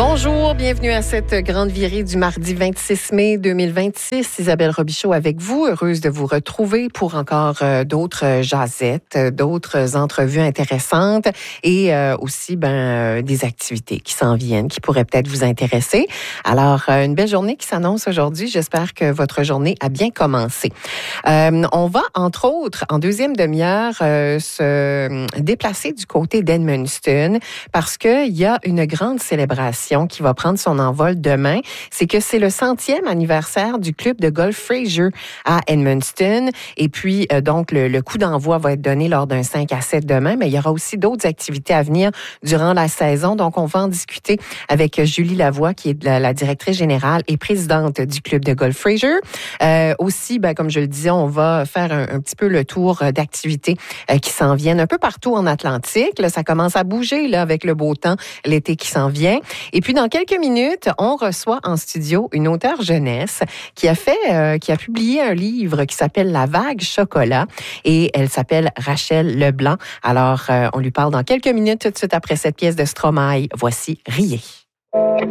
Bonjour, bienvenue à cette grande virée du mardi 26 mai 2026. Isabelle Robichaud avec vous, heureuse de vous retrouver pour encore d'autres jasettes, d'autres entrevues intéressantes et aussi des activités qui s'en viennent, qui pourraient peut-être vous intéresser. Alors, une belle journée qui s'annonce aujourd'hui. J'espère que votre journée a bien commencé. On va, entre autres, en deuxième demi-heure, se déplacer du côté d'Edmundston parce qu'il y a une grande célébration qui va prendre son envol demain. C'est le 100e anniversaire du club de golf Fraser à Edmundston. Et puis, donc, le coup d'envoi va être donné lors d'un 5 à 7 demain, mais il y aura aussi d'autres activités à venir durant la saison. Donc, on va en discuter avec Julie Lavoie, qui est la directrice générale et présidente du club de golf Fraser. Aussi, comme je le disais, on va faire un petit peu le tour d'activités qui s'en viennent un peu partout en Atlantique. Là, ça commence à bouger là, avec le beau temps, l'été qui s'en vient. Et puis, dans quelques minutes, on reçoit en studio une auteure jeunesse qui a publié un livre qui s'appelle La Vague Chocolat et elle s'appelle Rachel Leblanc. Alors, on lui parle dans quelques minutes tout de suite après cette pièce de Stromae. Voici Riez.